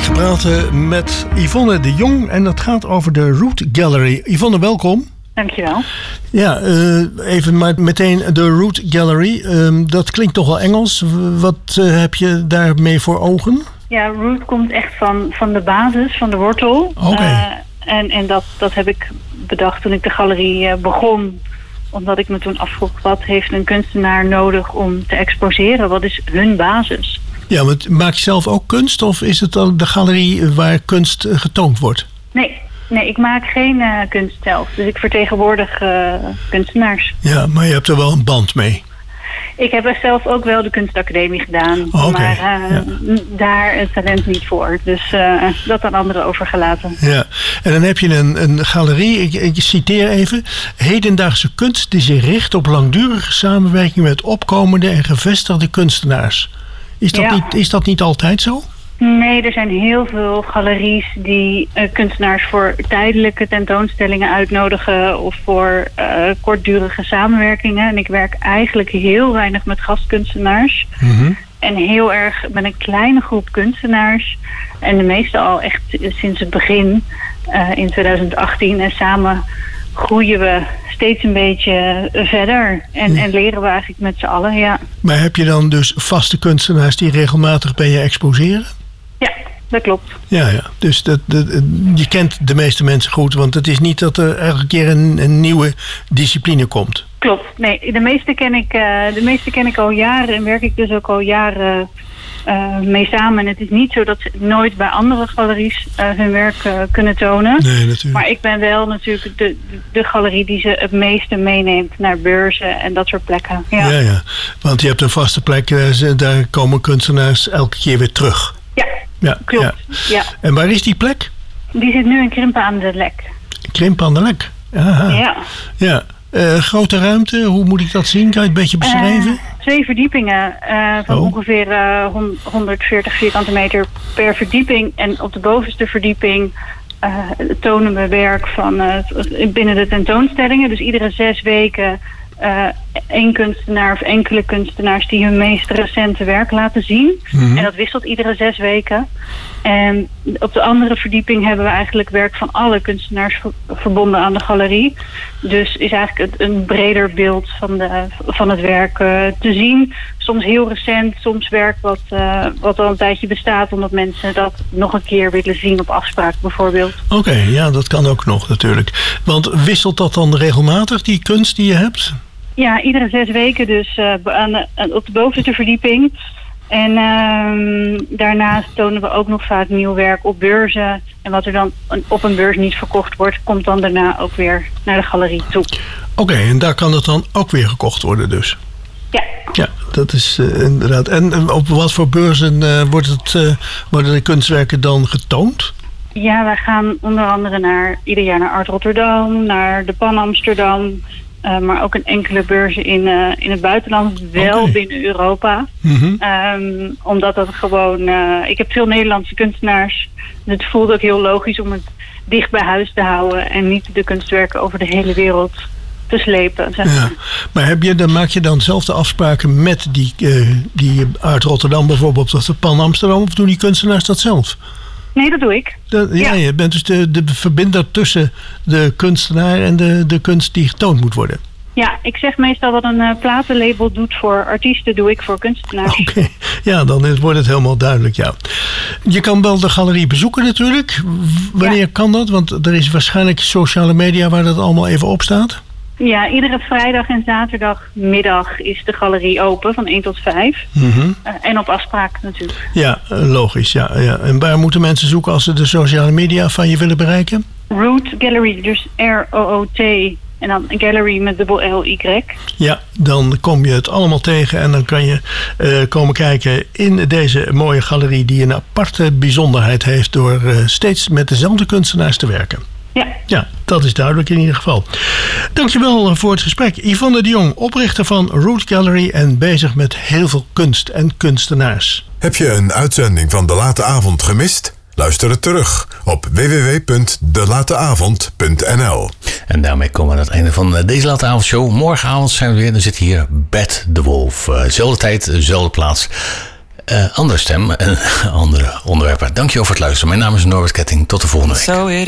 Ik praat met Yvonne de Jong en dat gaat over de Root Gallery. Yvonne, welkom. Dankjewel. Ja, even maar meteen de Root Gallery. Dat klinkt toch wel Engels. Wat heb je daarmee voor ogen? Ja, root komt echt van de basis, van de wortel. Oké. En dat heb ik bedacht toen ik de galerie begon. Omdat ik me toen afvroeg, wat heeft een kunstenaar nodig om te exposeren? Wat is hun basis? Ja, maar maak je zelf ook kunst of is het dan de galerie waar kunst getoond wordt? Nee, ik maak geen kunst zelf. Dus ik vertegenwoordig kunstenaars. Ja, maar je hebt er wel een band mee. Ik heb er zelf ook wel de kunstacademie gedaan. Okay, maar daar het talent niet voor. Dus dat aan anderen overgelaten. Ja, en dan heb je een galerie, ik citeer even. Hedendaagse kunst die zich richt op langdurige samenwerking met opkomende en gevestigde kunstenaars. Is dat niet altijd zo? Nee, er zijn heel veel galeries die kunstenaars voor tijdelijke tentoonstellingen uitnodigen of voor kortdurige samenwerkingen. En ik werk eigenlijk heel weinig met gastkunstenaars. Mm-hmm. En heel erg met een kleine groep kunstenaars. En de meeste al echt sinds het begin in 2018. En samen groeien we steeds een beetje verder. En leren we eigenlijk met z'n allen, ja. Maar heb je dan dus vaste kunstenaars die regelmatig bij je exposeren? Ja, dat klopt. Ja. Dus je kent de meeste mensen goed, want het is niet dat er elke keer een nieuwe discipline komt. Klopt. Nee, de meeste ken ik al jaren en werk ik dus ook al jaren mee samen. En het is niet zo dat ze nooit bij andere galeries hun werk kunnen tonen. Nee, natuurlijk. Maar ik ben wel natuurlijk de galerie die ze het meeste meeneemt naar beurzen en dat soort plekken. Ja. Want je hebt een vaste plek, daar komen kunstenaars elke keer weer terug. Ja, klopt. Ja. En waar is die plek? Die zit nu in Krimpen aan de Lek. Krimpen aan de Lek? Aha. Ja. Grote ruimte, hoe moet ik dat zien? Kan je het een beetje beschrijven? 2 verdiepingen van ongeveer 140 vierkante meter per verdieping. En op de bovenste verdieping tonen we werk van binnen de tentoonstellingen. Dus iedere 6 weken 1 kunstenaar of enkele kunstenaars die hun meest recente werk laten zien. Mm-hmm. En dat wisselt iedere 6 weken. En op de andere verdieping hebben we eigenlijk werk van alle kunstenaars verbonden aan de galerie. Dus is eigenlijk een breder beeld van het werk te zien. Soms heel recent, soms werk wat al een tijdje bestaat, omdat mensen dat nog een keer willen zien op afspraak bijvoorbeeld. Oké, ja, dat kan ook nog natuurlijk. Want wisselt dat dan regelmatig, die kunst die je hebt? Ja, iedere 6 weken dus op de bovenste verdieping. En daarnaast tonen we ook nog vaak nieuw werk op beurzen. En wat er dan op een beurs niet verkocht wordt, komt dan daarna ook weer naar de galerie toe. Oké, en daar kan het dan ook weer gekocht worden dus? Ja, dat is inderdaad. En op wat voor beurzen worden de kunstwerken dan getoond? Ja, wij gaan onder andere ieder jaar naar Art Rotterdam, naar de Pan Amsterdam. Maar ook een enkele beurzen in het buitenland, wel binnen Europa. Mm-hmm. Omdat dat gewoon... ik heb veel Nederlandse kunstenaars. Dus het voelt ook heel logisch om het dicht bij huis te houden en niet de kunstwerken over de hele wereld te slepen. Zeg maar. Ja. Maar maak je dan zelf de afspraken met die Art Rotterdam bijvoorbeeld of de Pan Amsterdam, of doen die kunstenaars dat zelf? Nee, dat doe ik. Je bent dus de verbinder tussen de kunstenaar en de kunst die getoond moet worden. Ja, ik zeg meestal wat een platenlabel doet voor artiesten, doe ik voor kunstenaars. Oké. Ja, dan wordt het helemaal duidelijk, ja. Je kan wel de galerie bezoeken natuurlijk. Wanneer kan dat? Want er is waarschijnlijk sociale media waar dat allemaal even op staat. Ja, iedere vrijdag en zaterdagmiddag is de galerie open van 1 tot 5. Mm-hmm. En op afspraak natuurlijk. Ja, logisch. Ja. En waar moeten mensen zoeken als ze de sociale media van je willen bereiken? Root Gallery, dus R-O-O-T en dan Gallery met L-Y. Ja, dan kom je het allemaal tegen en dan kan je komen kijken in deze mooie galerie die een aparte bijzonderheid heeft door steeds met dezelfde kunstenaars te werken. Ja, dat is duidelijk in ieder geval. Dankjewel voor het gesprek. Yvonne de Jong, oprichter van Root Gallery en bezig met heel veel kunst en kunstenaars. Heb je een uitzending van De Late Avond gemist? Luister het terug op www.delateavond.nl. En daarmee komen we aan het einde van deze Late Avondshow. Morgenavond zijn we weer. Dan zit hier Bert de Wolf. Zelfde tijd, zelfde plaats. andere stem en andere onderwerpen. Dankjewel voor het luisteren. Mijn naam is Norbert Ketting. Tot de volgende week.